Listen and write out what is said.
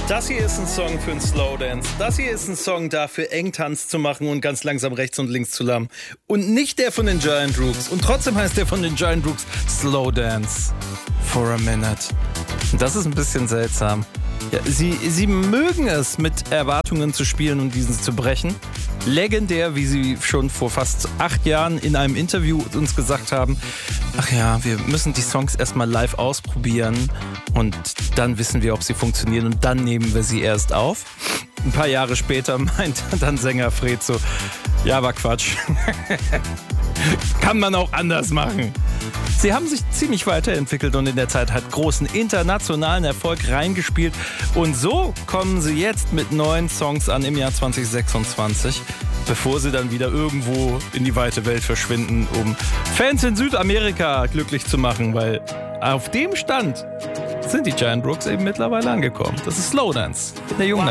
Das hier ist ein Song für einen Slowdance. Das hier ist ein Song dafür, Engtanz zu machen und ganz langsam rechts und links zu lammen. Und nicht der von den Giant Rooks. Und trotzdem heißt der von den Giant Rooks Slowdance for a Minute. Und das ist ein bisschen seltsam. Ja, sie mögen es, mit Erwartungen zu spielen und diesen zu brechen. Legendär, wie sie schon vor fast 8 Jahren in einem Interview uns gesagt haben, ach ja, wir müssen die Songs erstmal live ausprobieren und dann wissen wir, ob sie funktionieren und dann nehmen wir sie erst auf. Ein paar Jahre später meint dann Sänger Fred so, ja, war Quatsch. Kann man auch anders machen. Sie haben sich ziemlich weiterentwickelt und in der Zeit hat großen internationalen Erfolg reingespielt. Und so kommen sie jetzt mit neuen Songs an im Jahr 2026, bevor sie dann wieder irgendwo in die weite Welt verschwinden, um Fans in Südamerika glücklich zu machen, weil auf dem Stand sind die Giant Rooks eben mittlerweile angekommen. Das ist Slowdance, der Junge.